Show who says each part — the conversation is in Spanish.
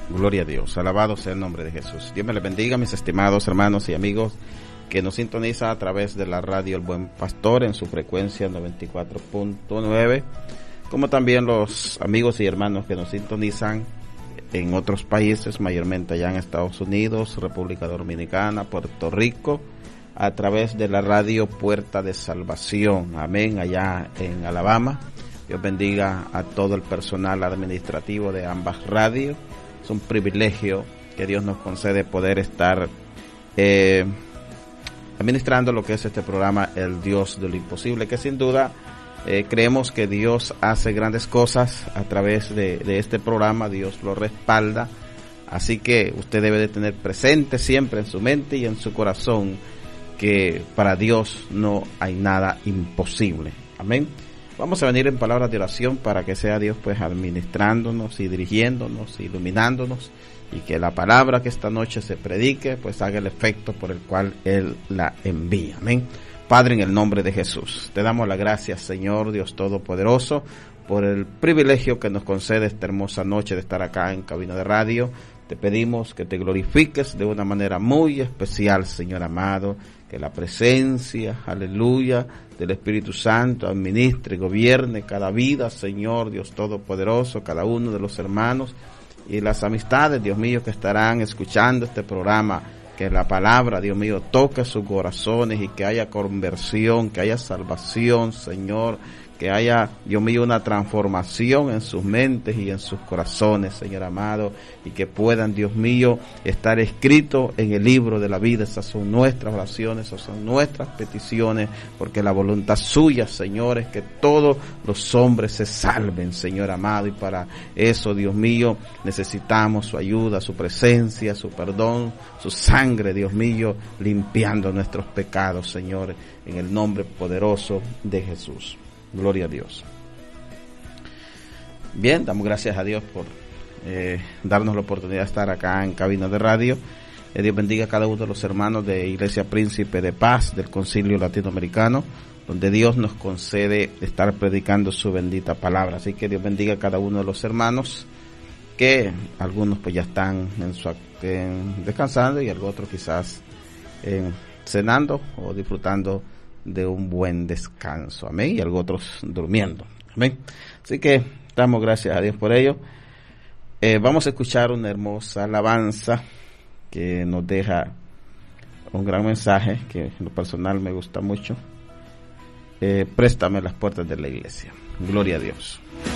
Speaker 1: Gloria a Dios, alabado sea el nombre de Jesús. Dios me les bendiga, mis estimados hermanos y amigos que nos sintonizan a través de la radio El Buen Pastor en su frecuencia 94.9, como también los amigos y hermanos que nos sintonizan en otros países, mayormente allá en Estados Unidos, República Dominicana, Puerto Rico, a través de la radio Puerta de Salvación, amén, allá en Alabama. Dios bendiga a todo el personal administrativo de ambas radios. Es un privilegio que Dios nos concede poder estar administrando lo que es este programa, El Dios de lo Imposible, que sin duda creemos que Dios hace grandes cosas a través de este programa. Dios lo respalda, así que usted debe de tener presente siempre en su mente y en su corazón que para Dios no hay nada imposible. Amén. Vamos a venir en palabras de oración para que sea Dios pues administrándonos y dirigiéndonos, iluminándonos, y que la palabra que esta noche se predique pues haga el efecto por el cual Él la envía. Amén. Padre, en el nombre de Jesús, te damos las gracias, Señor Dios Todopoderoso, por el privilegio que nos concede esta hermosa noche de estar acá en cabina de radio. Te pedimos que te glorifiques de una manera muy especial, Señor amado, que la presencia, aleluya, del Espíritu Santo administre, gobierne cada vida, Señor Dios Todopoderoso, cada uno de los hermanos y las amistades, Dios mío, que estarán escuchando este programa. Que la palabra, Dios mío, toque sus corazones y que haya conversión, que haya salvación, Señor, que haya, Dios mío, una transformación en sus mentes y en sus corazones, Señor amado, y que puedan, Dios mío, estar escritos en el libro de la vida. Esas son nuestras oraciones, esas son nuestras peticiones, porque la voluntad suya, Señor, es que todos los hombres se salven, Señor amado, y para eso, Dios mío, necesitamos su ayuda, su presencia, su perdón, su sangre, Dios mío, limpiando nuestros pecados, Señor, en el nombre poderoso de Jesús. Gloria a Dios. Bien, damos gracias a Dios por darnos la oportunidad de estar acá en cabina de radio. Dios bendiga a cada uno de los hermanos de Iglesia Príncipe de Paz del Concilio Latinoamericano, donde Dios nos concede estar predicando su bendita palabra. Así que Dios bendiga a cada uno de los hermanos, que algunos pues ya están descansando y otros quizás cenando o disfrutando de un buen descanso, amén, y algo otros durmiendo, amén. Así que damos gracias a Dios por ello. Vamos a escuchar una hermosa alabanza que nos deja un gran mensaje que en lo personal me gusta mucho. Préstame las puertas de la iglesia. Gloria a Dios.